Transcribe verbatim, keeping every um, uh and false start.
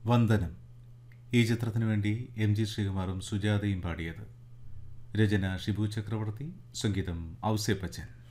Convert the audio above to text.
വന്ദനം ഈ ചിത്രത്തിനു വേണ്ടി എം ജി ശ്രീകുമാറും സുജാതയും പാടിയത്. രചന ഷിബു ചക്രവർത്തി, സംഗീതം ഔസേപ്പച്ചൻ.